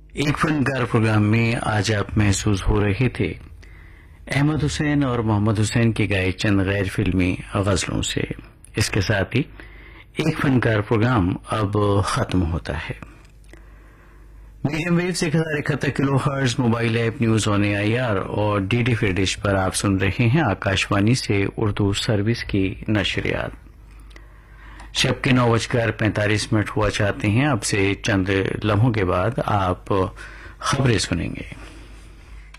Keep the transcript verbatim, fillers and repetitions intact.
एक फनकार प्रोग्राम में आज आप महसूस हो रहे थे अहमद हुसैन और मोहम्मद हुसैन की गाए चंद गैर फिल्मी गजलों से। इसके साथ ही एक फनकार प्रोग्राम अब खत्म होता है। मीडियम वेव एक हजार इकहत्तर kilo hertz mobile app news on AIR और डीडी फ्री डिश पर आप सुन रहे हैं आकाशवाणी से उर्दू सर्विस की नशरियात। शब के नौ बजकर पैंतालीस मिनट हुआ चाहते हैं। अब से चंद लम्हों के बाद आप खबरें सुनेंगे।